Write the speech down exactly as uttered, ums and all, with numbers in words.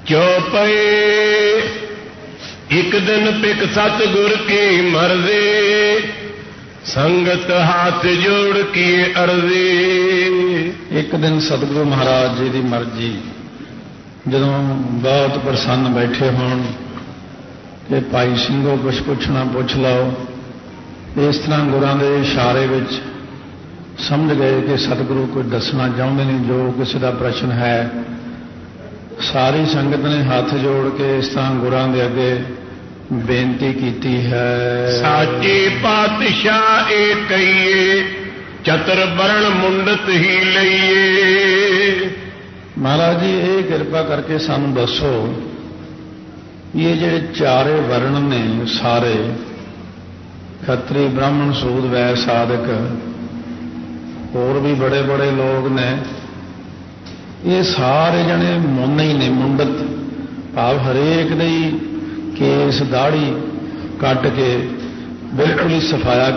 चौपए एक दिन पिक सतगुर की मर्जी संगत हाथ जोड़ की अर्जी। एक दिन सतगुरु महाराज जी की मर्जी जदों बहुत प्रसन्न बैठे होण कि भाई ਸਿੰਘੋ कुछ पुछना पुछ लो, इस तरह गुरां दे इशारे विच समझ गए कि सतगुरु कुछ दसना चाहते नहीं। जो किसी का प्रश्न है सारी संगत ने हाथ जोड़ के इस तरह गुरां दे अगे बेनती की है। साचे पातशाह ए कहिए चतर वरण मुंडत ही लईए। महाराज जी ये कृपा करके सानू दसो ये जेड़े चारे वर्ण ने सारे खत्री ब्राह्मण सूद वै साधक और भी बड़े बड़े लोग ने, ये सारे जने मुन ही ने, मुंडत भाव हरेक दी केस दाढ़ी कट के बिल्कुल ही सफाया